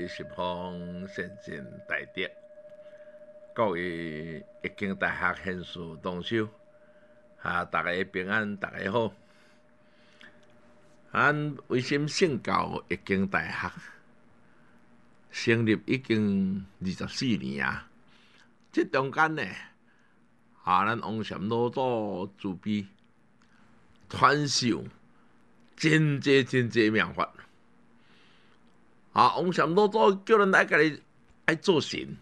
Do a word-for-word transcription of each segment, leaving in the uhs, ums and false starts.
十方先进大德，各位易经大学贤士同修，啊，大家平安，大家好。咱维新圣教易经大学成立已经二十四年啊，这中间呢，啊，咱王禅老祖慈悲传授真济真济妙法。啊，王禅老祖叫咱爱家己爱做神，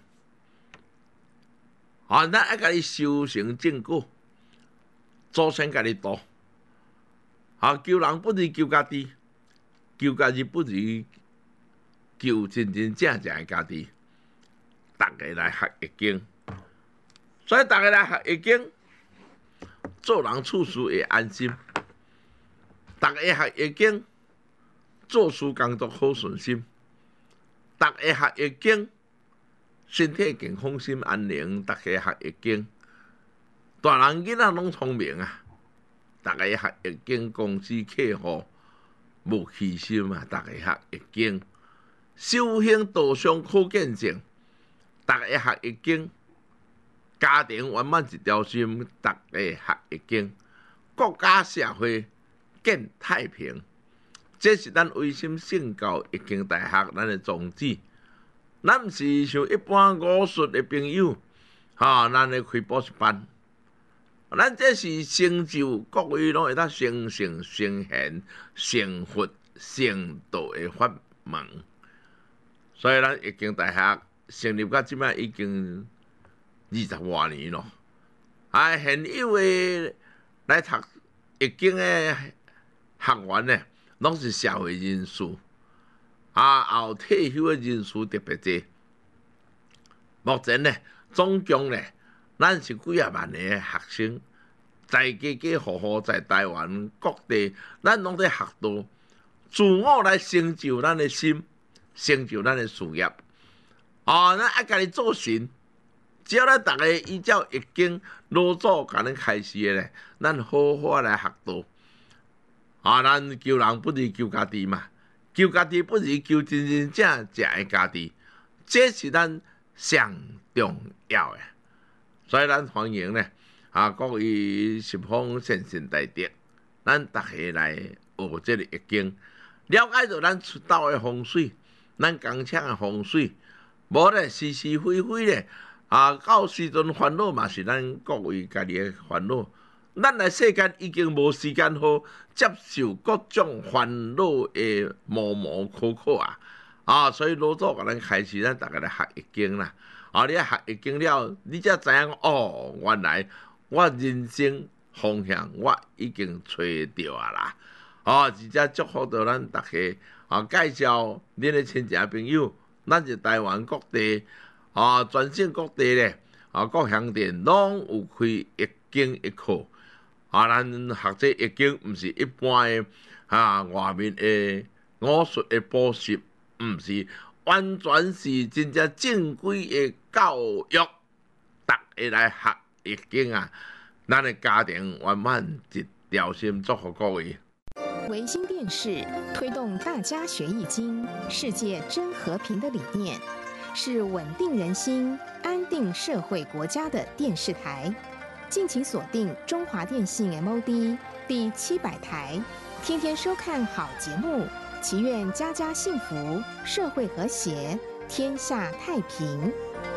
啊，咱爱家己修成正果，祖先家己度。啊，救人不如救家己，救家己不如救真真正正的家己。大家来学易经，所以大家来学易经，做人处事会安心。大家学易经，做事工作好顺心。大家学易经，身体健康心安宁。大家学易经，大人囡仔拢聪明啊！大家学易经，公司客户无气心啊！大家学易经，修行道上可见证。大家学易经，家庭圆满一条心。大家学易经，国家社会见太平。这是咱维新圣教易经大学咱的宗旨。咱毋是像一般武术的朋友，哈、啊，咱咧开补习班。咱这是成就，各位拢会当成圣、成贤、成佛、成道的法门。所以咱易经大学成立到即摆已经二十多年咯。啊，现有的来读易经的学员呢，拢是社会人士，啊，后退休的人士特别多。目前呢，总共呢，咱是几啊万个学生，在家家户户在台湾各地，咱拢在学道，自我来成就咱的心，成就咱的事业。啊，咱爱家己做神，只要咱大家依照易经老祖甲咱开示的咧，咱好好来学道。啊，咱救人不如救家己嘛，救家己不如救真真正正的家己，这是咱上重要的。所以咱欢迎呢，啊，各位十方先贤大德，咱大家来学这个易经，了解到咱出道的风水，咱工厂的风水，无咧是是非非咧，啊，到时阵烦恼嘛是咱各位家己的烦恼。咱来世间已经无时间好接受各种烦恼的模模考考啊！啊，所以老早甲咱开始，咱大家来学易经啦。啊，你学易经了，你才知影哦，原来我人生方向我已经找到啊啦！啊，而且祝福到咱大家啊，介绍恁的亲戚朋友，咱是台湾各地啊，全省各地咧啊，各乡镇拢有开易经一课。啊，咱学这易经毋是一般的啊外面的武术的补习，毋是完全是真正正规的教育。大家来学易经啊，咱的家庭圆满一条心，祝福各位。 维新电视推动大家学易经、世界真和平的理念，是稳定人心、安定社会国家的电视台。敬请锁定中华电信 M O D 第七百台，天天收看好节目，祈愿家家幸福，社会和谐，天下太平。